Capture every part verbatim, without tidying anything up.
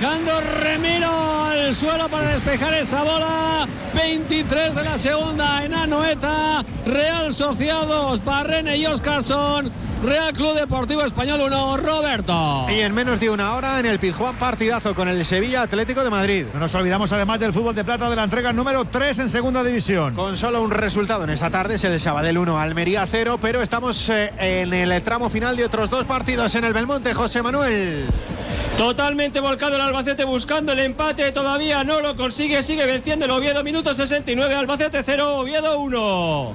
Alejandro Remiro al suelo para despejar esa bola. veintitrés de la segunda en Anoeta. Real Sociedad dos, Barrene y Óscarson. Real Club Deportivo Español uno, Roberto. Y en menos de una hora en el Pizjuán, partidazo con el Sevilla Atlético de Madrid. No nos olvidamos además del fútbol de plata de la entrega número tres en segunda división. Con solo un resultado en esta tarde es el Sabadell uno, Almería cero, pero estamos eh, en el tramo final de otros dos partidos en el Belmonte. José Manuel. Totalmente volcado el Albacete buscando el empate, todavía no lo consigue, sigue venciendo el Oviedo, minuto sesenta y nueve, Albacete cero, Oviedo uno.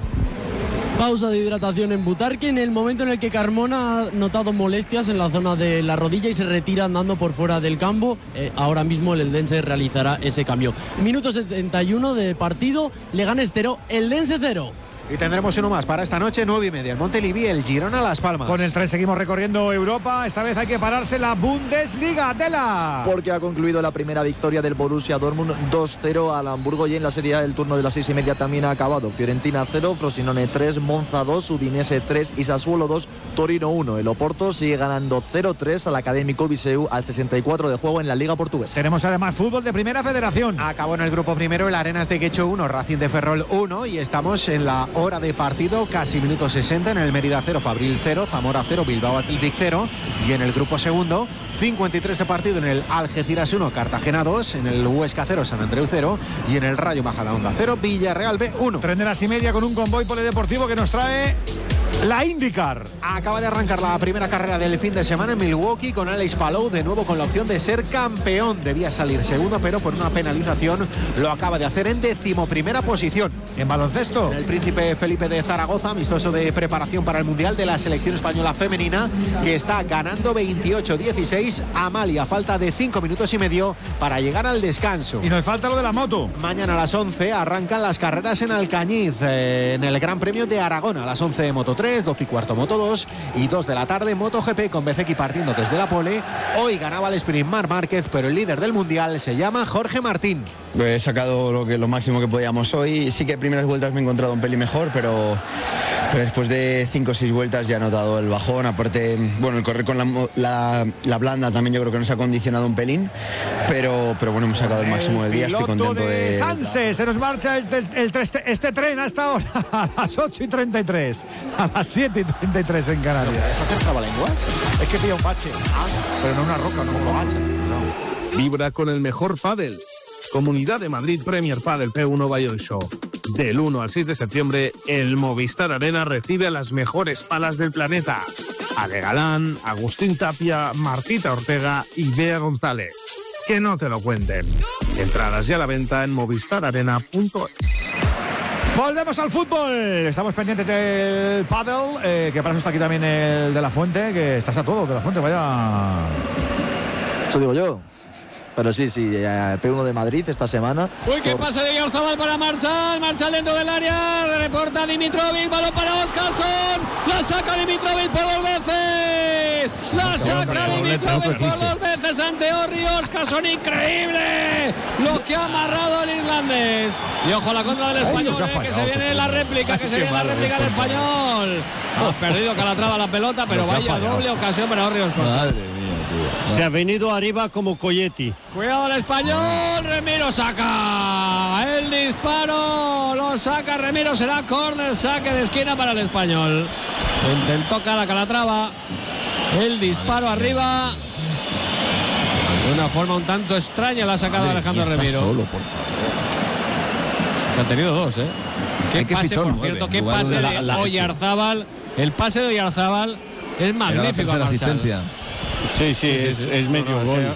Pausa de hidratación en Butarque en el momento en el que Carmona ha notado molestias en la zona de la rodilla y se retira andando por fuera del campo. Eh, ahora mismo el Eldense realizará ese cambio. Minuto setenta y uno de partido, Leganés cero, Eldense cero. Y tendremos uno más para esta noche, nueve y media. El Montelivi, el Girona, Las Palmas. Con el tres seguimos recorriendo Europa. Esta vez hay que pararse la Bundesliga. Tela. Porque ha concluido la primera victoria del Borussia Dortmund dos cero al Hamburgo. Y en la Serie A el turno de las seis y media también ha acabado. Fiorentina cero, Frosinone tres, Monza dos, Udinese tres y Sassuolo dos, Torino uno. El Oporto sigue ganando cero tres al Académico Viseu al sesenta y cuatro de juego en la Liga Portuguesa. Tenemos además fútbol de Primera Federación. Acabó en el grupo primero el Arenas de Quecho uno, Racing de Ferrol uno. Y estamos en la hora de partido, casi minuto sesenta, en el Mérida cero, Fabril cero, Zamora cero, Bilbao Athletic cero. Y en el grupo segundo, cincuenta y tres de partido en el Algeciras uno, Cartagena dos, en el Huesca cero, San Andreu cero y en el Rayo Majadahonda cero, Villarreal B uno. Tren de las y media con un convoy polideportivo que nos trae la IndyCar. Acaba de arrancar la primera carrera del fin de semana en Milwaukee con Alex Palou de nuevo con la opción de ser campeón. Debía salir segundo, pero por una penalización lo acaba de hacer en decimoprimera posición. En baloncesto, en el Príncipe Felipe de Zaragoza, amistoso de preparación para el Mundial de la selección española femenina, que está ganando veintiocho dieciséis a Mali a falta de cinco minutos y medio para llegar al descanso. Y nos falta lo de la moto. Mañana a las once arrancan las carreras en Alcañiz, eh, en el Gran Premio de Aragón. A las once Moto tres, doce y cuarto Moto dos y dos de la tarde MotoGP con Bezeki partiendo desde la pole. Hoy ganaba el sprint Marc Márquez, pero el líder del Mundial se llama Jorge Martín. He sacado lo, que, lo máximo que podíamos hoy. Sí que primeras vueltas me he encontrado un pelín mejor, pero, pero después de cinco o seis vueltas ya he notado el bajón. Aparte, bueno, el correr con la, la, la blanda también yo creo que nos ha condicionado un pelín, pero, pero bueno, hemos sacado el máximo del día. Estoy contento de... de Sanse, se nos marcha el, el, el, el, este tren hasta ahora a las ocho y treinta y tres, a las siete y treinta y tres en Canarias. ¿Es hacer trabalengua? Es que pilla un bache, ah, pero no una roca, no un bache. No. Vibra con el mejor pádel. Comunidad de Madrid Premier Padel P uno Bayern Show. Del uno al seis de septiembre, el Movistar Arena recibe a las mejores palas del planeta. Ale Galán, Agustín Tapia, Martita Ortega y Bea González. Que no te lo cuenten. Entradas ya a la venta en movistar arena punto es. Volvemos al fútbol. Estamos pendientes del pádel, eh, que para eso está aquí también el de la Fuente, que estás a todo, de la Fuente, vaya. Eso digo yo. Pero sí, sí, P uno de Madrid esta semana. Uy, qué pase de Oyarzabal para Marchal. Marchal dentro del área. Reporta Dimitrovic. Balón para Óscarson. La saca Dimitrovic por dos veces. La saca Dimitrovic por dos veces ante Orri. Óscarson, increíble lo que ha amarrado el irlandés. Y ojo a la contra del español, eh, que se viene la réplica, que se viene la réplica del español. Ha perdido Calatrava la pelota, pero vaya doble ocasión para Orri Óscarson. Se ha venido arriba como Coyetti. Cuidado el español, Remiro saca el disparo, lo saca Remiro, será córner, saque de esquina para el español. Intentó la Calatrava, el disparo arriba. De una forma un tanto extraña la ha sacado Madre Alejandro Remiro. Solo, por favor. Se han tenido dos, ¿eh? Qué que pase, por cierto, qué pase de, de Oyarzabal. El pase de Oyarzabal es magnífico. La asistencia. Sí, sí, es, sí, sí. es medio gol.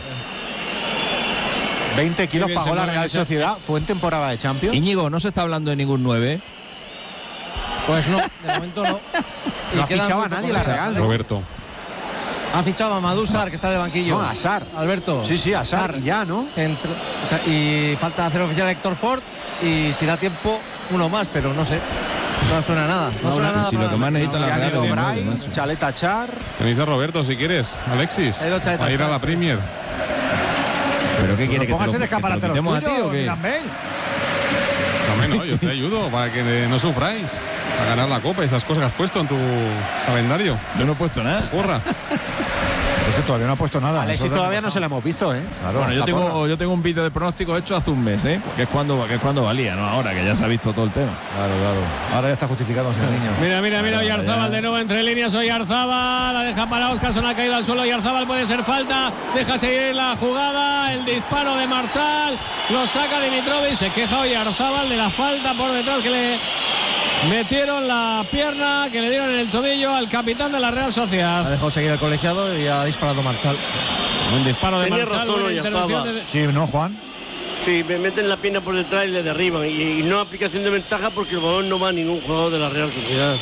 veinte kilos pagó la Real Sociedad. Fue en temporada de Champions. Íñigo, no se está hablando de ningún nueve. Pues no, de momento no. No ha fichado a nadie la Real, ¿no? Roberto. Ha fichado a Madúsar, que está de banquillo. No, a Sar. Alberto. Sí, sí, a Sar. Y ya, ¿no? Entre, y falta hacer oficial a Héctor Ford. Y si da tiempo, uno más, pero no sé. No suena nada. No, no suena nada. Si lo que más necesita la Real es Bray, Chaleta Char. Tenéis a Roberto si quieres, Alexis. A ir a la Premier. ¿Pero qué quiere que pongas el escaparate los tuyos, a ti o qué? También no, yo te ayudo para que no sufráis. Para ganar la copa, esas cosas que has puesto en tu calendario. Yo no he puesto nada. Porra. Eso todavía no ha puesto nada. Alexis todavía no se lo hemos visto, ¿eh? Claro, Bueno, yo la tengo, porra. yo tengo un vídeo de pronóstico hecho hace un mes, ¿eh? Que es cuando, que es cuando valía, ¿no? Ahora que ya se ha visto todo el tema. Claro, claro. Ahora ya está justificado ese niño. Mira, mira, mira, Claro, Oyarzábal ya. de nuevo entre líneas. Oyarzábal la deja para Óscarson, ha caído al suelo. Oyarzábal puede ser falta. Deja seguir la jugada. El disparo de Marchal. Lo saca Dimitrovic. Se queja Oyarzábal de la falta por detrás que le metieron la pierna, que le dieron en el tobillo al capitán de la Real Ha Sociedad. dejado seguir el colegiado y ha disparado Marchal. Un disparo de Tenía Marchal. razón buena intervención Oyarzábal. de- Sí, ¿no, Juan? Sí, me meten la pierna por detrás y le derriban. Y, y no aplicación de ventaja porque el balón no va a ningún jugador de la Real Sociedad.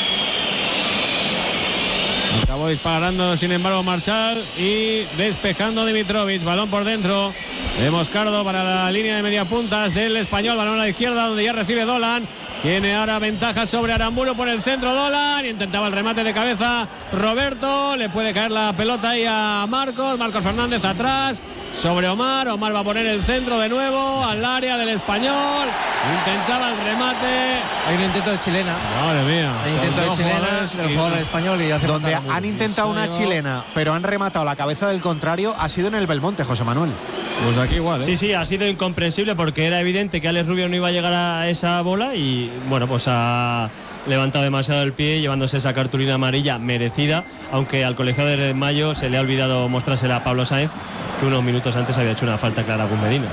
Acabó disparando, sin embargo, Marchal y despejando Dimitrovic. Balón por dentro de Moscardo para la línea de media puntas del Español. Balón a la izquierda donde ya recibe Dolan. Tiene ahora ventaja sobre Aramburu por el centro. Dolan intentaba el remate de cabeza Roberto. Le puede caer la pelota ahí a Marcos. Marcos Fernández atrás sobre Omar. Omar va a poner el centro de nuevo al área del Español. Intentaba el remate. Hay un intento de chilena. Madre mía. Hay intento de Dos chilena jugadores del y- jugador español y hace Donde falta Aramburu. han intentado una chilena, pero han rematado la cabeza del contrario, ha sido en el Belmonte, José Manuel. Pues aquí igual, ¿eh? Sí, sí, ha sido incomprensible porque era evidente que Alex Rubio no iba a llegar a esa bola y bueno, pues ha levantado demasiado el pie llevándose esa cartulina amarilla merecida, aunque al colegiado de Mayo se le ha olvidado mostrársela a Pablo Sáenz, que unos minutos antes había hecho una falta clara a Gus Medina.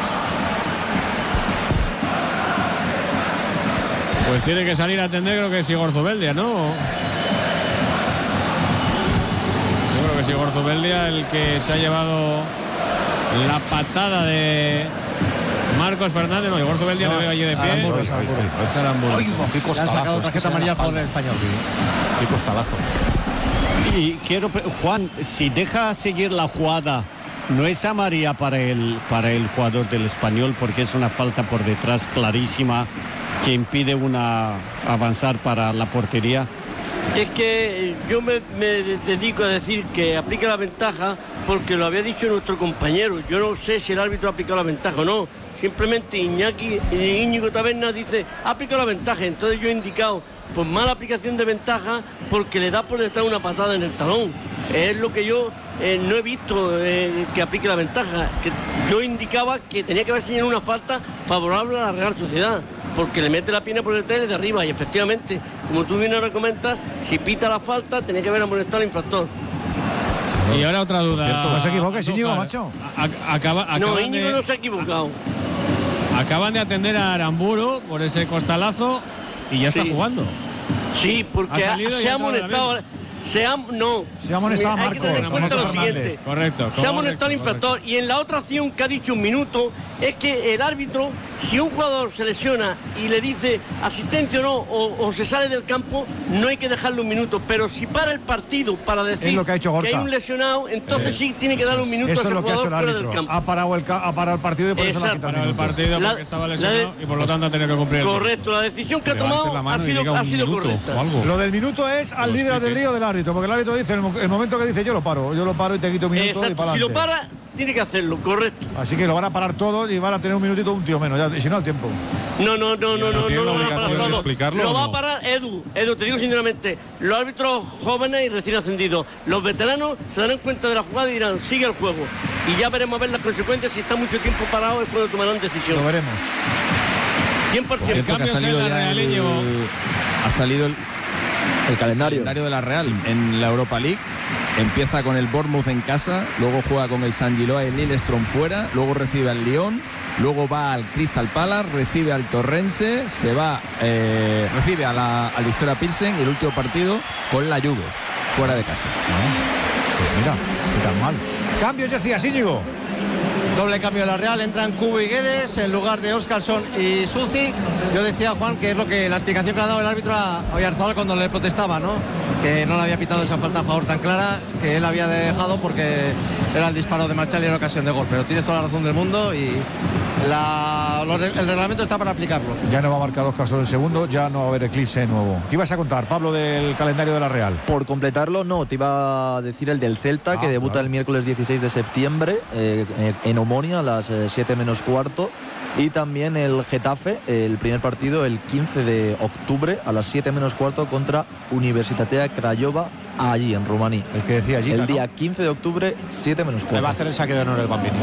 Pues tiene que salir a atender, creo que es Igor Zubeldia, ¿no? Yo creo que es Igor Zubeldia el que se ha llevado la patada de Marcos Fernández. No, Igor Zubeldia le veo allí de pie. Aramburu, Es Aramburu. Aramburu. Ay, qué Le han costalazo, sacado es que tarjeta se amarilla al da jugador falta. español. Qué costalazo. Y quiero, pre- Juan, si deja seguir la jugada, no es amarilla para el, para el jugador del Español, porque es una falta por detrás clarísima que impide una avanzar para la portería. Es que yo me, me dedico a decir que aplica la ventaja porque lo había dicho nuestro compañero. Yo no sé si el árbitro ha aplicado la ventaja o no. Simplemente Iñaki, Íñigo Taberna dice, ha aplicado la ventaja. Entonces yo he indicado, pues mala aplicación de ventaja porque le da por detrás una patada en el talón. Es lo que yo eh, no he visto eh, que aplique la ventaja. Que yo indicaba que tenía que haber señalado una falta favorable a la Real Sociedad, porque le mete la pierna por detrás y de arriba. Y efectivamente, como tú bien ahora comentas, si pita la falta, tenía que haber amonestado al infractor. Y ahora otra duda. Cierto, no se equivoques, Íñigo, Claro. macho. A- acaba- No, acaban Íñigo de- no se ha equivocado. Acaban de atender a Aramburu por ese costalazo y ya Sí. está jugando. Sí, porque Ha ha- salido y se ha ha entrado amonestado. ahora Se ha, no. Se ha amonestado a Hay que Marcos, tener en cuenta Marcos lo Fernández. siguiente. Correcto, Se ha correcto, amonestado al infractor. Y en la otra acción que ha dicho un minuto, es que el árbitro, si un jugador se lesiona y le dice asistencia o no, o, o se sale del campo, no hay que dejarle un minuto. Pero si para el partido para decir Es lo que ha hecho Gorka. hay un lesionado, entonces sí tiene que darle un minuto a Eso ese es lo que ha hecho jugador el fuera del árbitro. campo. Ha parado el, ca- ha parado el partido y por eso le ha Exacto. quitado Para el minuto. partido La- porque estaba la lesionado de- y por lo tanto ha tenido que cumplir el tiempo. Correcto, la decisión que ha Levante tomado la ha mano y sido, diga ha un sido minuto correcta. o algo. Lo del minuto es al libre albedrío del árbitro, porque el árbitro dice, en el mo- el momento que dice yo lo paro, yo lo paro y te quito un minuto y Exacto, para si lo adelante. para, tiene que hacerlo, correcto. Así que lo van a parar todos y van a tener un minutito un tío menos, ya, y si no al tiempo. No, no, no, no, no, tiene no la lo van a parar obligación de todo. explicarlo Lo o va a no? parar Edu. Edu, te digo sinceramente, los árbitros jóvenes y recién ascendidos, los veteranos se darán cuenta de la jugada y dirán, sigue el juego. Y ya veremos a ver las consecuencias. Si está mucho tiempo parado es cuando tomarán decisión. Lo veremos. Tiempo al Por tiempo. cierto, que ha cambios en salido la ya Real, el, Íñigo. ha salido el El calendario. calendario de la Real en la Europa League. Empieza con el Bournemouth en casa, luego juega con el San Giloa y el Lillestrøm fuera, luego recibe al Lyon, luego va al Crystal Palace, recibe al Torrense, se va, eh, recibe a la, al Victoria Pilsen y el último partido con la Juve, fuera de casa. Pues mira, ni tan mal. Cambios, decías, Íñigo. Doble cambio de la Real, entran Cubo y Guedes en lugar de Óscarson y Suci. Yo decía, Juan, que es lo que la explicación que le ha dado el árbitro a Oyarzábal cuando le protestaba, ¿no? Que no le había pitado esa falta a favor tan clara, que él había dejado porque era el disparo de Marchal y era ocasión de gol. Pero tienes toda la razón del mundo y la, los- el reglamento está para aplicarlo. Ya no va a marcar Óscar sobre el segundo, ya no va a haber eclipse nuevo. ¿Qué ibas a contar, Pablo, del calendario de la Real? Por completarlo, no, te iba a decir el del Celta, Ah, que debuta claro. el miércoles dieciséis de septiembre eh, eh, en Omonia a las eh, siete menos cuarto. Y también el Getafe, el primer partido el quince de octubre a las siete menos cuarto contra Universitatea Craiova allí en Rumanía. El que decía allí. El día quince de octubre, siete menos cuatro. Le va a hacer el saque de honor el Bambino.